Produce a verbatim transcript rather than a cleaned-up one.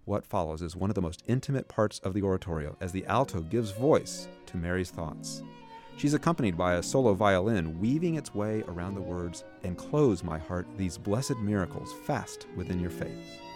What follows is one of the most intimate parts of the oratorio as the alto gives voice to Mary's thoughts. She's accompanied by a solo violin weaving its way around the words, "Enclose, my heart, these blessed miracles fast within your faith."